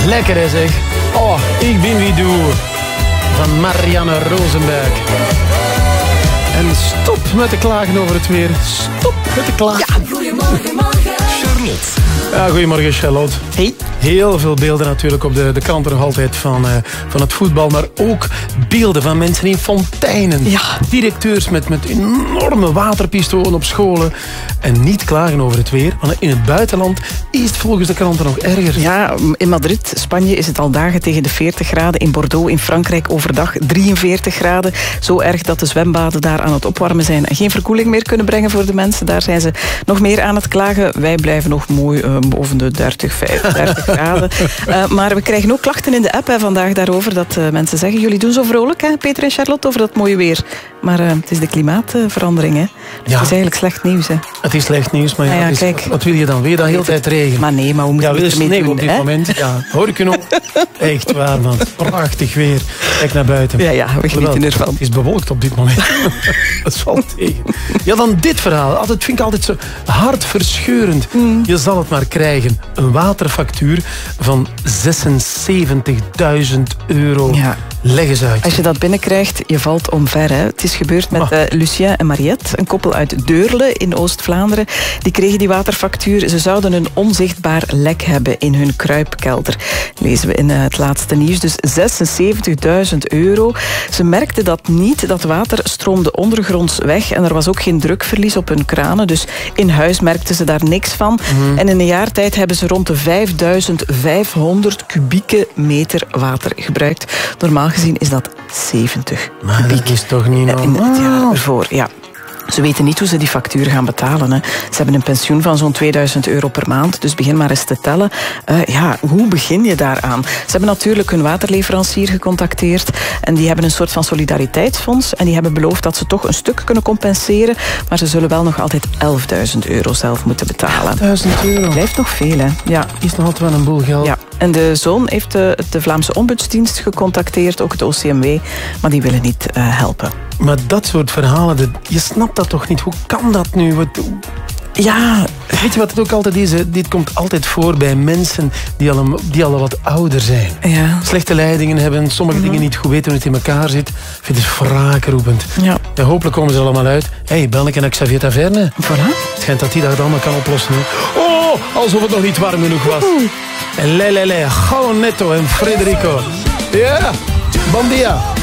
Lekker hè zeg. Oh, ik ben wie doe. Van Marianne Rosenberg. En stop met te klagen over het weer. Stop met te klagen. Ja, goedemorgen, morgen. Charlotte. Ja, goedemorgen Charlotte. Hey. Heel veel beelden natuurlijk op de kranten nog altijd van het voetbal. Maar ook beelden van mensen in fonteinen. Ja. Directeurs met enorme waterpistolen op scholen. En niet klagen over het weer. Want in het buitenland is het volgens de kranten nog erger. Ja, in Madrid, Spanje, is het al dagen tegen de 40 graden. In Bordeaux, in Frankrijk, overdag 43 graden. Zo erg dat de zwembaden daar aan het opwarmen zijn. En geen verkoeling meer kunnen brengen voor de mensen. Daar zijn ze nog meer aan het klagen. Wij blijven nog mooi boven de 30, 35 graden. Maar we krijgen ook klachten in de app vandaag daarover. Dat mensen zeggen, jullie doen zo vrolijk, hè, Peter en Charlotte, over dat mooie weer. Maar het is de klimaatverandering. Hè. Dus Ja. het is eigenlijk slecht nieuws. Hè. Het is slecht nieuws, maar ja, dus, kijk. wat wil je dan weer? Dat heel tijd regen. Maar nee, maar we moeten Ja, wil het ermee sneeuw doen. op dit Hè? moment. Ja, hoor ik u nog? Echt waar, man. Prachtig weer. Kijk naar buiten. Ja, we genieten ervan. Het is bewolkt op dit moment. Dat valt tegen. Ja, dan dit verhaal. Dat vind ik altijd zo hartverscheurend. Je zal het maar krijgen. Een waterfactuur van 76.000 euro. Ja. Leg eens uit. Als je dat binnenkrijgt, je valt omver. Hè. Het is gebeurd met Lucien en Mariette, een koppel uit Deurle in Oost-Vlaanderen. Die kregen die waterfactuur. Ze zouden een onzichtbaar lek hebben in hun kruipkelder. Lezen we in het laatste nieuws. Dus 76.000 euro. Ze merkten dat niet. Dat water stroomde ondergronds weg en er was ook geen drukverlies op hun kranen. Dus in huis merkten ze daar niks van. En in een jaar tijd hebben ze rond de 5.500 kubieke meter water gebruikt. Normaal gezien is dat 70 Maar kubiek. dat is toch niet normaal? In het jaar ervoor, ja. Ze weten niet hoe ze die factuur gaan betalen. Hè. Ze hebben een pensioen van zo'n 2000 euro per maand. Dus begin maar eens te tellen. Hoe begin je daaraan? Ze hebben natuurlijk hun waterleverancier gecontacteerd. En die hebben een soort van solidariteitsfonds. En die hebben beloofd dat ze toch een stuk kunnen compenseren. Maar ze zullen wel nog altijd 11.000 euro zelf moeten betalen. 1.000 euro. Blijft nog veel, hè? Ja. Is nog altijd wel een boel geld. Ja. En de zoon heeft de Vlaamse ombudsdienst gecontacteerd, ook het OCMW. Maar die willen niet helpen. Maar dat soort verhalen, je snapt dat toch niet? Hoe kan dat nu? Ja, Weet je wat het ook altijd is? Hè? Dit komt altijd voor bij mensen die al wat ouder zijn. ja. Slechte leidingen hebben, sommige dingen niet goed weten hoe het in elkaar zit. Ik vind het wraakroepend. Ja. Ja, hopelijk komen ze er allemaal uit. Hé, Banneke en Xavier Taverne. Voilà. Het schijnt dat die dat allemaal kan oplossen. Hè. Oh, alsof het nog niet warm genoeg was. En Lelele, Gao Netto en Frederico. Ja, bon dia.